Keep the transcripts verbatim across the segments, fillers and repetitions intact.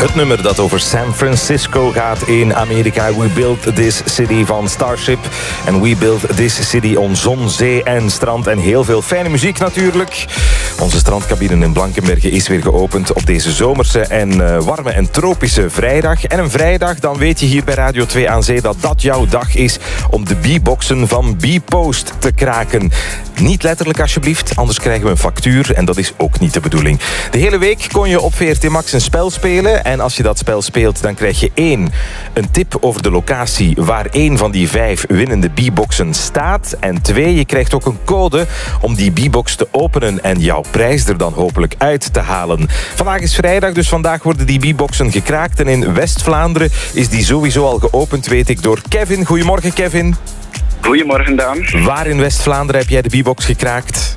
Het nummer dat over San Francisco gaat in Amerika. We build this city van Starship. En we build this city on zon, zee en strand. En heel veel fijne muziek natuurlijk. Onze strandcabine in Blankenberge is weer geopend op deze zomerse en uh, warme en tropische vrijdag. En een vrijdag, dan weet je hier bij Radio twee aan Zee dat dat jouw dag is om de B-boxen van B-Post te kraken. Niet letterlijk alsjeblieft, anders krijgen we een factuur en dat is ook niet de bedoeling. De hele week kon je op V R T Max een spel spelen en als je dat spel speelt dan krijg je één, een tip over de locatie waar één van die vijf winnende B-boxen staat. En twee, je krijgt ook een code om die B-box te openen en jouw prijs er dan hopelijk uit te halen. Vandaag is vrijdag, dus vandaag worden die B-boxen gekraakt en in West-Vlaanderen is die sowieso al geopend, weet ik, door Kevin. Goedemorgen, Kevin. Goedemorgen, Daan. Waar in West-Vlaanderen heb jij de B-box gekraakt?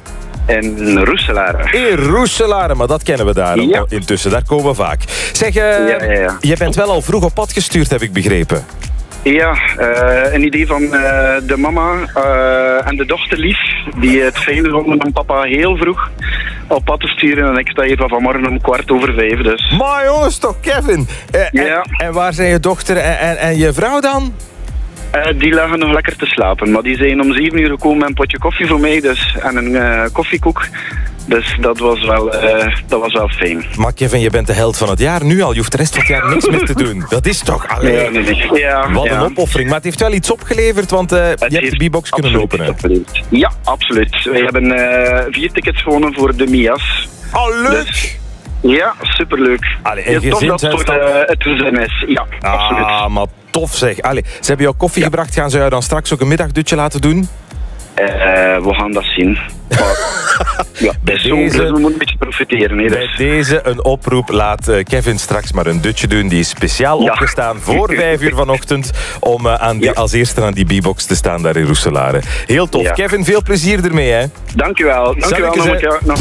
In Roeselare. In Roeselare, maar dat kennen we daar ja. intussen. Daar komen we vaak. Zeg, uh, ja, ja, ja. je bent wel al vroeg op pad gestuurd, heb ik begrepen. Ja, uh, een idee van uh, de mama uh, en de dochter Lief, die het fijn vonden om papa heel vroeg op pad te sturen. En ik sta hier van vanmorgen om kwart over vijf, dus... Maar jongens, toch, Kevin? Uh, ja. en, en waar zijn je dochter en, en, en je vrouw dan? Uh, die lagen nog lekker te slapen, maar die zijn om zeven uur gekomen met een potje koffie voor mij dus, en een uh, koffiekoek. Dus dat was, wel, uh, dat was wel fijn. Maar Kevin, je bent de held van het jaar nu al. Je hoeft de rest van het jaar niks meer te doen. Dat is toch... Allee, ja, nee, nee. Ja, wat ja. een opoffering. Maar het heeft wel iets opgeleverd, want uh, je hebt de B-box kunnen openen. Opgeleverd. Ja, absoluut. Wij hebben uh, vier tickets gewonnen voor de Mia's. Oh, leuk! Dus, ja, superleuk. Allee, en ja, tof dat het voor uh, het gezin is. Ja, ah, absoluut. maar tof zeg. Allee, ze hebben jou koffie ja. gebracht. Gaan ze jou dan straks ook een middagdutje laten doen? Uh, we gaan dat zien. Maar, ja, bij deze, we moeten een beetje profiteren. Hè, dus. Bij deze een oproep. Laat uh, Kevin straks maar een dutje doen. Die is speciaal ja. opgestaan voor vijf uur vanochtend om uh, aan die, ja. als eerste aan die B-box te staan daar in Roeselare. Heel tof. Ja. Kevin, veel plezier ermee. Hè? Dankjewel. Dankjewel.